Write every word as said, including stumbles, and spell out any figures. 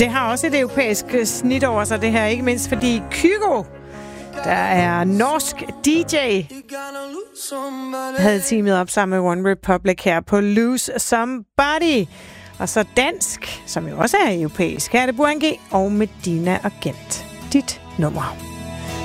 Det har også et europæisk snit over sig, det her. Ikke mindst fordi Kygo, der er norsk D J, havde teamet op sammen med One Republic her på Lose Somebody. Og så dansk, som jo også er europæisk. Her er det Burhan G og Medina og Gent. Dit nummer.